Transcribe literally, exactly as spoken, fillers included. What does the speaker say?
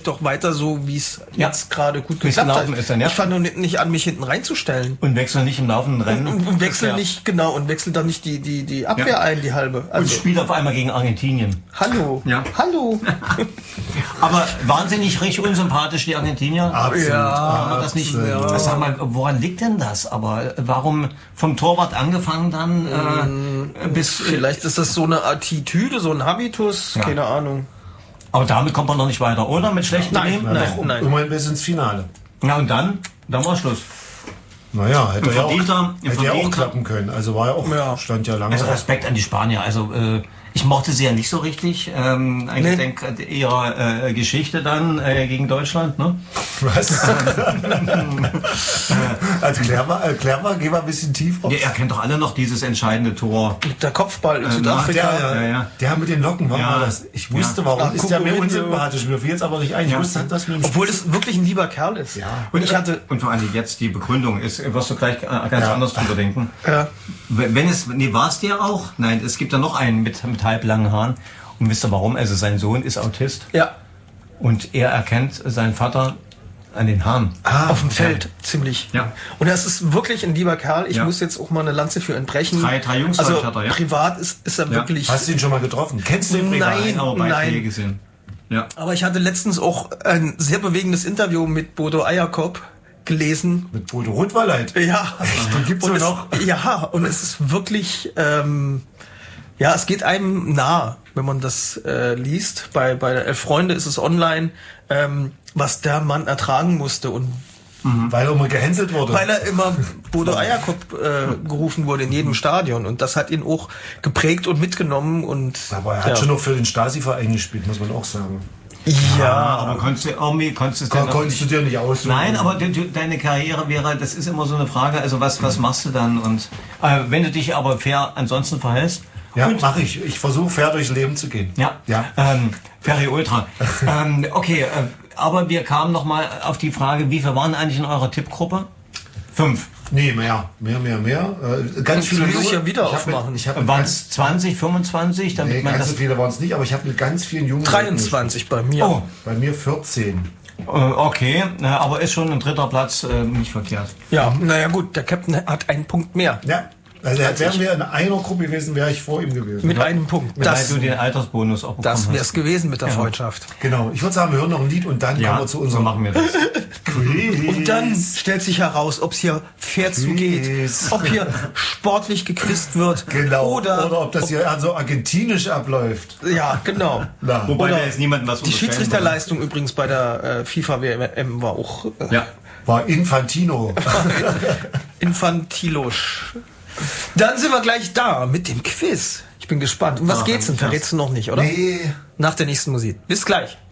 doch weiter so, wie es Ja. jetzt gerade gut Wie's geklappt hat. gelaufen ist dann, ja. Ich fange nicht, nicht an, mich hinten reinzustellen. Und wechseln nicht im laufenden Rennen. Und, und wechsel Ja. nicht, genau, und wechsel dann nicht die, die, die Abwehr Ja. ein, die halbe. Und Also, spielt auf einmal gegen Argentinien. hallo. Ja. Hallo. Aber wahnsinnig richtig unsympathisch, die Argentinier. Absolut. Aber das nicht. absolut. Sag mal, woran liegt denn das? Aber warum vom Torwart angefangen dann äh, bis. Vielleicht ist das so eine Attitüde, so ein Habitus, Ja. keine Ahnung. Aber damit kommt man noch nicht weiter, oder? Mit schlechten Nein, Themen? nein. Doch, nein. immerhin bis ins Finale. Ja, und dann? Dann war Schluss. Naja, hätte Ein ja auch, verdienter- ein hätte ja auch verdienter- klappen können. Also war ja auch, Ja. stand ja lange. Also Respekt an die Spanier. Also äh, ich mochte sie ja nicht so richtig. Ähm, eigentlich Nee. denk ihrer äh, Geschichte dann äh, gegen Deutschland, ne? Was? Also Clever, äh, Clever, geh mal ein bisschen tief auf. Ihr erkennt doch alle noch dieses entscheidende Tor. Mit der Kopfball in Ähm, Südafrika. Der, Ja, ja. der mit den Locken, warum Ja. war das? Ich wusste, Ja. warum Ach, ist der mir Kukurino. unsympathisch. Mir fiel jetzt aber nicht ein. Ich Ja. wusste, dass mir im Obwohl es wirklich ein lieber Kerl ist. Ja. Und ich hatte, Und vor allem jetzt die Begründung ist, wirst du gleich äh, ganz Ja. anders drüber denken. ja, Wenn es, nee, war es der auch? Nein, es gibt da noch einen mit, mit halblangen Haaren. Und wisst ihr warum? Also sein Sohn ist Autist ja, und er erkennt seinen Vater an den Haaren. Ah, auf dem Feld, ziemlich. Ja. Und er ist wirklich ein lieber Kerl. Ich Ja. muss jetzt auch mal eine Lanze für ihn brechen. Drei- drei Jungs also hat er, ja. privat ist, ist er Ja. wirklich. Hast du ihn schon mal getroffen? Kennst du ihn privat? Nein. Aber Beiträge nein. gesehen. Ja. Aber ich hatte letztens auch ein sehr bewegendes Interview mit Bodo Eierkop gelesen. Mit Bodo Rotwalleit. Ja, Den gibt's und ja es, noch. ja, und es ist wirklich, ähm, ja, es geht einem nah, wenn man das äh, liest. Bei bei der Elf Freunde ist es online, ähm, was der Mann ertragen musste und Weil er mal gehänselt wurde. weil er immer Bodo Eierkop äh, gerufen wurde in jedem Stadion und das hat ihn auch geprägt und mitgenommen und aber er hat ja. schon noch für den Stasi-Verein gespielt, muss man auch sagen. ja, Aber konntest du irgendwie, konntest du es Kon denn noch konntest du nicht- dir nicht aussuchen. Nein, aber de, de, deine Karriere wäre, das ist immer so eine Frage, also was, was machst du dann? Und äh, wenn du dich aber fair ansonsten verhältst, Ja, mache ich. Ich versuche fair durchs Leben zu gehen. ja, Ja. Ähm, Ferry Ultra. ähm, okay, äh, aber wir kamen nochmal auf die Frage, wie viel waren eigentlich in eurer Tippgruppe? Fünf. Nee, mehr. Mehr, mehr, mehr. Äh, ganz Das viele muss ich junge- ja wieder ich hab aufmachen. Mit, ich hab mit Waren ganz, es zwanzig, fünfundzwanzig, damit nee, man ganz so das... viele waren es nicht, aber ich habe mit ganz vielen jungen dreiundzwanzig bei mir. Oh, Leuten- Bei mir vierzehn. äh, okay, äh, aber ist schon ein dritter Platz äh, nicht verkehrt. Ja, naja gut, der Captain hat einen Punkt mehr. Ja. Also wären wir in einer Gruppe gewesen, wäre ich vor ihm gewesen. Mit einem Punkt. Weil Das, du den Altersbonus auch bekommen das wäre hast. es gewesen mit der Freundschaft. Genau. Ich würde sagen, wir hören noch ein Lied und dann Ja, kommen wir zu so unserem machen wir das. Quiz. Und dann stellt sich heraus, ob es hier fair zugeht, ob hier sportlich gequizt wird Genau. oder, Oder ob das hier so argentinisch abläuft. ja, genau. Na. Wobei Oder da jetzt niemandem was Die unterstellen Schiedsrichterleistung übrigens bei der äh, FIFA W M war auch äh, wollen. Ja. War Infantino. infantilosch. Dann sind wir gleich da mit dem Quiz. Ich bin gespannt. Um was Ah, geht's denn? krass. Verrätst du noch nicht, oder? Nee. Nach der nächsten Musik. Bis gleich.